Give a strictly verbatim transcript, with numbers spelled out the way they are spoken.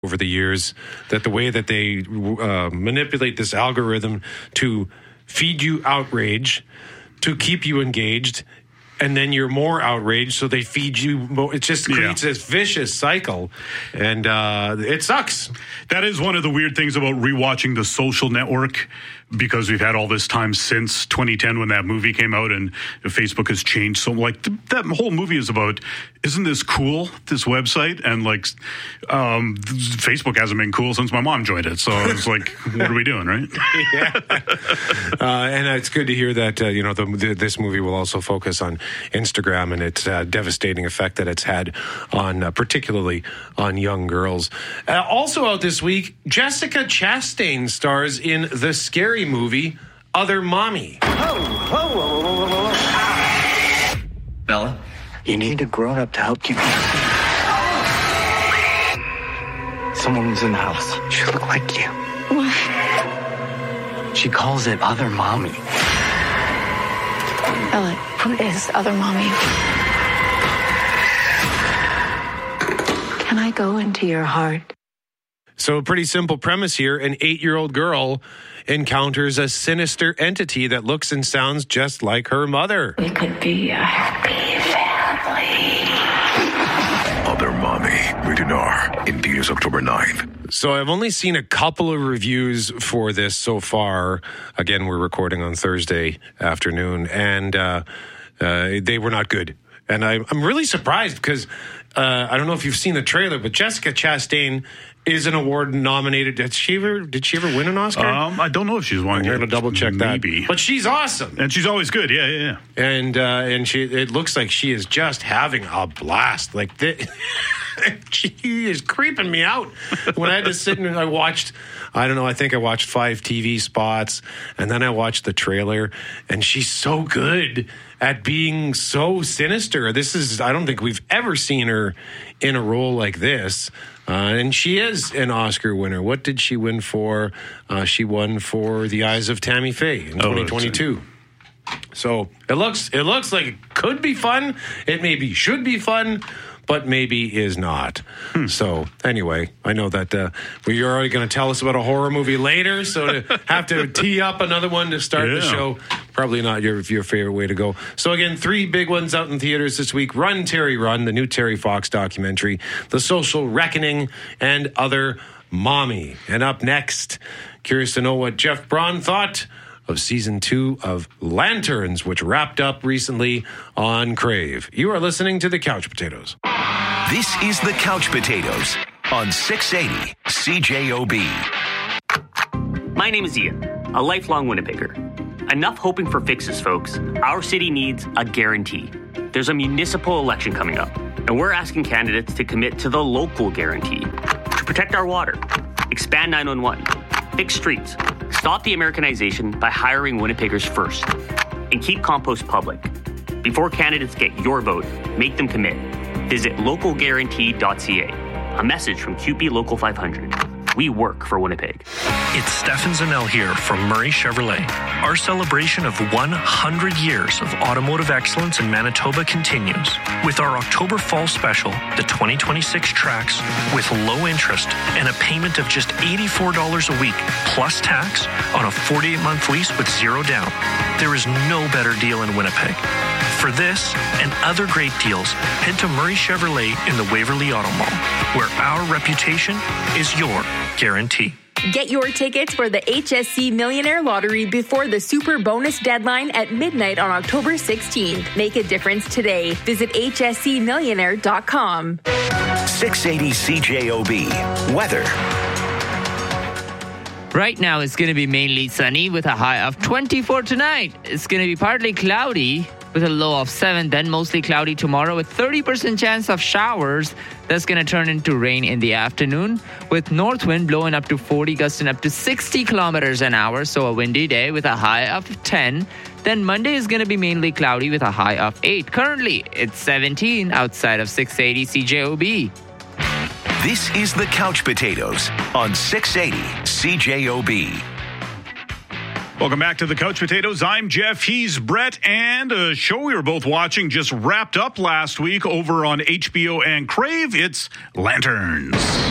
over the years, that the way that they uh, manipulate this algorithm to feed you outrage, to keep you engaged, and then you're more outraged, so they feed you more. It just creates yeah. this vicious cycle, and uh, it sucks. That is one of the weird things about rewatching The Social Network, because we've had all this time since twenty ten when that movie came out, and Facebook has changed. So, like, th- that whole movie is about, isn't this cool, this website? And, like, um, Facebook hasn't been cool since my mom joined it. So it's like, what are we doing, right? yeah. Uh, and it's good to hear that, uh, you know, the, the, this movie will also focus on Instagram and its uh, devastating effect that it's had on, uh, particularly on young girls. Uh, also out this week, Jessica Chastain stars in the scary movie Other Mommy. Whoa, whoa, whoa, whoa, whoa, whoa. Bella, you need a grown-up to help you. Someone's in the house. She look like you. What? She calls it Other Mommy. Bella, who is Other Mommy? Can I go into your heart? So a pretty simple premise here. An eight-year-old girl encounters a sinister entity that looks and sounds just like her mother. We could be a happy family. Other Mommy, rated R, in theaters October ninth. So I've only seen a couple of reviews for this so far. Again, we're recording on Thursday afternoon, and uh, uh, they were not good. And I, I'm really surprised because uh, I don't know if you've seen the trailer, but Jessica Chastain is an award nominated. Did she ever? Did she ever win an Oscar? Um, I don't know if she's won. I'm going to double check that. Maybe, but she's awesome, and she's always good. Yeah, yeah. yeah. And uh, and she, it looks like she is just having a blast. Like the, she is creeping me out. When I had to sit and I watched, I don't know. I think I watched five T V spots, and then I watched the trailer, and she's so good at being so sinister. This is, I don't think we've ever seen her in a role like this. Uh, and she is an Oscar winner. What did she win for? Uh, she won for The Eyes of Tammy Faye in twenty twenty-two. Oh, so it looks it looks like it could be fun. It maybe should be fun, but maybe is not. Hmm. So anyway, I know that uh, you're already going to tell us about a horror movie later, so to have to tee up another one to start yeah. the show, probably not your your favorite way to go. So again, three big ones out in theaters this week: Run, Terry, Run, the new Terry Fox documentary, The Social Reckoning, and Other Mommy. And up next, curious to know what Jeff Braun thought of season two of Lanterns, which wrapped up recently on Crave. You are listening to The Couch Potatoes. This is The Couch Potatoes on six eighty C J O B. My name is Ian, a lifelong Winnipegger. Enough hoping for fixes, folks. Our city needs a guarantee. There's a municipal election coming up, and we're asking candidates to commit to the local guarantee. To protect our water, expand nine one one, fix streets, stop the Americanization by hiring Winnipeggers first, and keep compost public. Before candidates get your vote, make them commit. Visit local guarantee dot c a. A message from Q P Local five hundred. We work for Winnipeg. It's Stefan Zanel here from Murray Chevrolet. Our celebration of one hundred years of automotive excellence in Manitoba continues. With our October Fall Special, the twenty twenty-six Trax, with low interest and a payment of just eighty-four dollars a week, plus tax, on a forty-eight month lease with zero down. There is no better deal in Winnipeg. For this and other great deals, head to Murray Chevrolet in the Waverly Auto Mall, where our reputation is your guarantee. Get your tickets for the H S C Millionaire Lottery before the Super Bonus deadline at midnight on October sixteenth. Make a difference today. Visit H S C millionaire dot com. six eighty C J O B. Weather. Right now, it's going to be mainly sunny with a high of twenty-four tonight. It's going to be partly cloudy with a low of seven, then mostly cloudy tomorrow with thirty percent chance of showers. That's going to turn into rain in the afternoon with north wind blowing up to forty, gusting up to sixty kilometers an hour. So a windy day with a high of ten. Then Monday is going to be mainly cloudy with a high of eight. Currently, it's seventeen outside of six eighty C J O B. This is The Couch Potatoes on six eighty C J O B. Welcome back to The Couch Potatoes. I'm Jeff, he's Brett, and a show we were both watching just wrapped up last week over on H B O and Crave. It's Lanterns.